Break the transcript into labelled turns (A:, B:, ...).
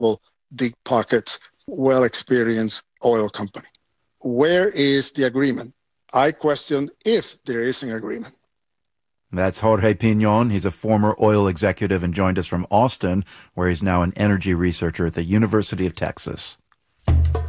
A: reliable, deep pockets, well-experienced oil company. Where is the agreement? I question if there is an agreement.
B: That's Jorge Pinon. He's a former oil executive and joined us from Austin, where he's now an energy researcher at the University of Texas.